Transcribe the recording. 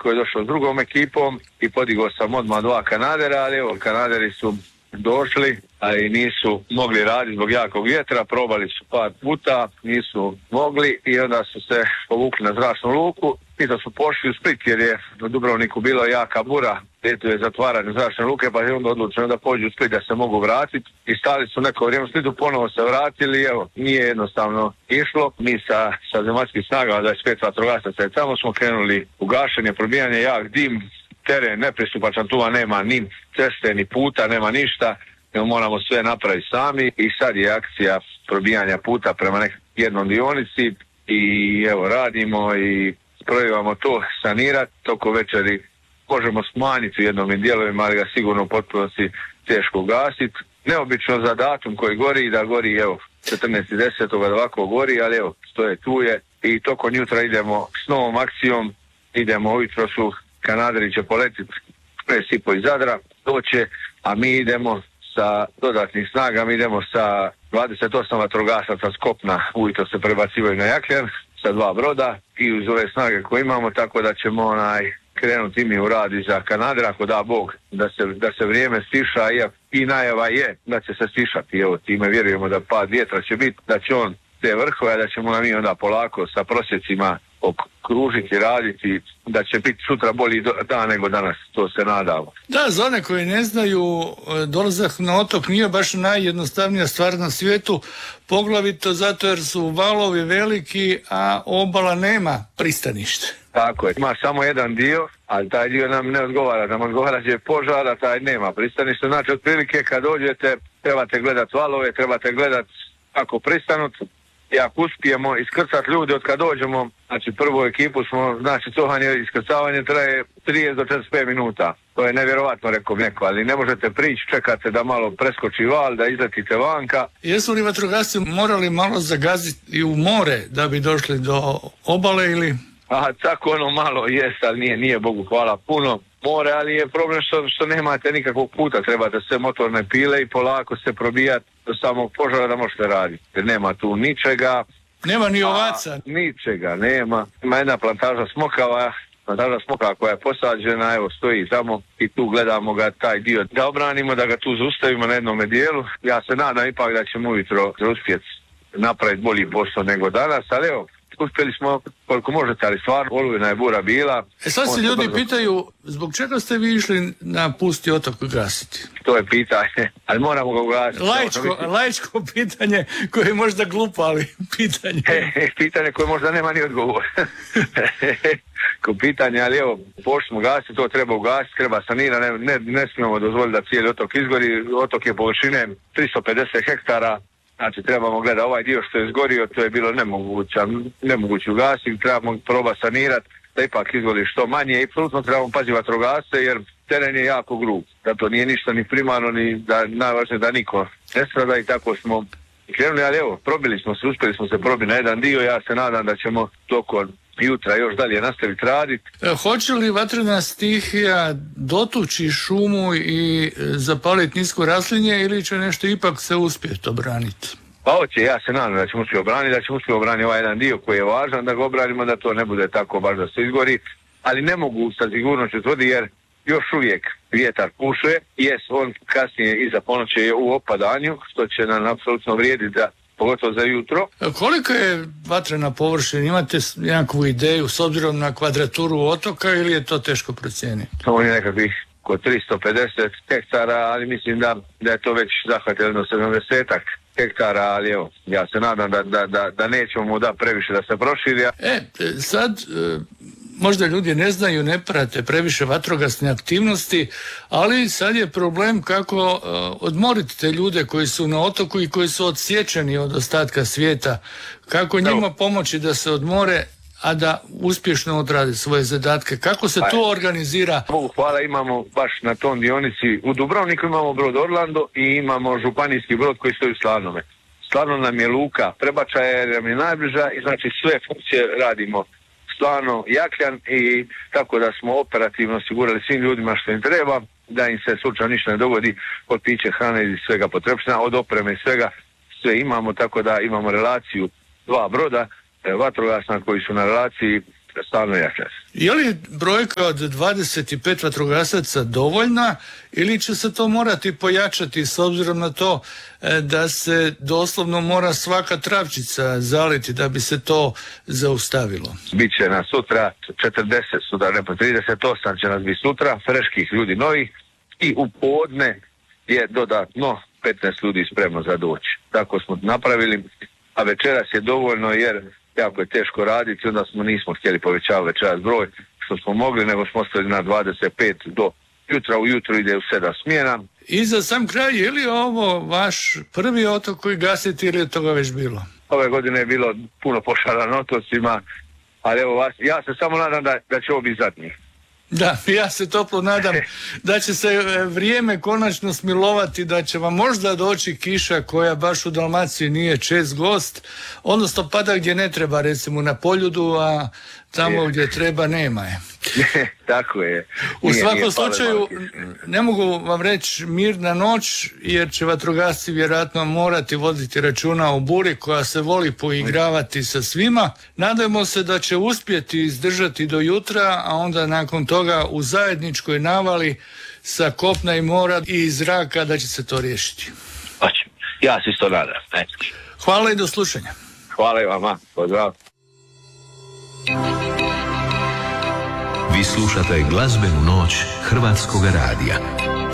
koji je došao s drugom ekipom i podigao sam odmah 2 kanadera, ali evo, kanaderi su došli, ali nisu mogli raditi zbog jakog vjetra, probali su par puta, nisu mogli i onda su se povukli na zračnu luku i da su pošli u Split jer je u Dubrovniku bila jaka bura, ljetu je zatvaranje zračne luke, pa je onda odlučeno da pođu u Split da se mogu vratiti i stali su neko vrijeme u Splitu, ponovo se vratili, evo, nije jednostavno išlo. Mi sa zemaljskih snaga, 25 vatrogasaca, tamo smo krenuli u gašenje, probijanje, jak dim, teren nepristupačan, tu nema ni ceste, ni puta, nema ništa, moramo sve napraviti sami i sad je akcija probijanja puta prema jednom dionici i evo radimo i probivamo to sanirati, toko večeri možemo smanjiti u jednom dijelovima, ali ga sigurno u potpunosti teško gasiti. Neobično za datum koji gori, da gori evo 14.10. da ovako gori, ali evo stoje tu je i toko jutra idemo s novom akcijom, idemo ujutro su kanaderi će poletiti presipo iz Zadra, doće, a mi idemo sa dodatnih snaga, mi idemo sa 28 vatrogasaca s kopna, ujutro se prebacivaju na Jakljan sa 2 broda i uz ove snage koje imamo, tako da ćemo krenuti mi u rad za Kanadera, ako da Bog, da se vrijeme stiša i najava je da će se stišati. Evo, time vjerujemo da pad vjetra će biti, da će on te vrhove, da ćemo mi onda polako sa prosjecima okružiti, raditi, da će biti sutra bolji dan nego danas, to se nadamo. Da, za one koji ne znaju, dolazak na otok nije baš najjednostavnija stvar na svijetu, poglavito zato jer su valovi veliki, a obala nema pristanište. Tako je, ima samo jedan dio, ali taj dio nam ne odgovara, nam odgovara će požar, a taj nema pristanište, znači otprilike kad dođete trebate gledati valove, trebate gledati kako pristanut. I ako uspijemo iskrcati ljude od kad dođemo, znači prvu ekipu smo, znači cohanje, iskrcavanje traje 30 do 45 minuta. To je nevjerovatno, rekao neko, ali ne možete prići, čekate da malo preskoči val, da izletite vanka. Jesu li vatrogasci morali malo zagaziti u more da bi došli do obale ili? Tako ono malo jest, ali nije Bogu hvala puno more, ali je problem što nemate nikakvog puta, trebate sve motorne pile i polako se probijati do samog požara da možete raditi. Jer nema tu ničega. Nema ni ovaca. Ničega nema. Ima jedna plantaža smokava koja je posađena, evo stoji tamo i tu gledamo ga taj dio da obranimo, da ga tu zaustavimo na jednom dijelu. Ja se nadam ipak da ćemo ujutro uspjeti napraviti bolji posao nego danas, ali evo, uspjeli smo koliko možete, ali stvarno olujna je bura bila. Sad se ljudi pitaju, zbog čega ste vi išli na pusti otok gasiti? To je pitanje, ali moramo ga ugasiti. Laičko pitanje koje je možda glupo, ali pitanje. Pitanje koje možda nema ni odgovor. Pitanje, ali evo, pošli gasiti, to treba ugasiti, treba sanirati, ne smijemo dozvoliti da cijeli otok izgori. Otok je površine 350 hektara. Znači trebamo gledati ovaj dio što je izgorio, to je bilo nemoguće ugasiti, trebamo probati sanirati da ipak izgori što manje i apsolutno trebamo paziti vatrogasce jer teren je jako grub, zato nije ništa ni primarno ni najvažnije da niko ne strada i tako smo krenuli, ali evo, uspjeli smo se probiti na jedan dio, ja se nadam da ćemo toko jutra još dalje nastaviti raditi. Hoće li vatrena stihija dotući šumu i zapaliti nisko raslinje ili će nešto ipak se uspjeti obraniti? Pa hoće, ja se nadam da ćemo uspjeti obraniti ovaj jedan dio koji je važan, da ga obranimo, da to ne bude tako baš da se izgori, ali ne mogu sa sigurnošću tvrditi jer još uvijek vjetar pušuje, on kasnije iza ponoći je u opadanju, što će nam apsolutno vrijediti da pogotovo za jutro. Koliko je vatrena površina? Imate nekakvu ideju s obzirom na kvadraturu otoka ili je to teško procijeniti? On je nekakvih oko 350 hektara, ali mislim da je to već zahvatilo 70 hektara, ali evo, ja se nadam da nećemo mu da previše da se proširi. Sad možda ljudi ne znaju, ne prate previše vatrogasne aktivnosti, ali sad je problem kako odmoriti te ljude koji su na otoku i koji su odsječeni od ostatka svijeta. Kako njima pomoći da se odmore, a da uspješno odrade svoje zadatke. Kako se to organizira? Bogu hvala, imamo baš na tom dionici u Dubrovniku imamo brod Orlando i imamo županijski brod koji stoji u Slavnome. Slavno nam je luka prebačaja jer nam je najbliža i znači sve funkcije radimo Slavno, Jakljan i tako da smo operativno osigurali svim ljudima što im treba, da im se slučajno ništa ne dogodi od piće, hrane i svega potrebština, od opreme i svega, sve imamo, tako da imamo relaciju 2 broda vatrogasna koji su na relaciji stalno jača. Je li brojka od 25 vatrogasaca dovoljna ili će se to morati pojačati s obzirom na to da se doslovno mora svaka travčica zaliti da bi se to zaustavilo? Biće nas sutra 40 sutra, ne pa 38 će nas biti sutra, freških ljudi novih i u podne je dodatno 15 ljudi spremno za doći. Tako smo napravili, a večeras je dovoljno jer jako je teško raditi, onda nismo htjeli povećavati večeras broj što smo mogli, nego smo ostali na 25 do jutra, ujutro ide u 7 smjena. I za sam kraj, je li ovo vaš prvi otok koji gasite ili je toga već bilo? Ove godine je bilo puno požara na otocima, ali evo ja se samo nadam da će ovo biti zadnji. Da, ja se toplo nadam da će se vrijeme konačno smilovati, da će vam možda doći kiša koja baš u Dalmaciji nije čest gost, odnosno pada gdje ne treba, recimo na Poljudu, a tamo gdje treba nema je. Tako je. U svakom slučaju ne mogu vam reći mirna noć jer će vatrogasci vjerojatno morati voditi računa o buri koja se voli poigravati sa svima. Nadajmo se da će uspjeti izdržati do jutra, a onda nakon toga u zajedničkoj navali sa kopna i mora i iz zraka da će se to riješiti. Ja se isto nadam. Hvala i do slušanja. Hvala i vama. Pozdrav. Vi slušate glazbenu noć Hrvatskog radija.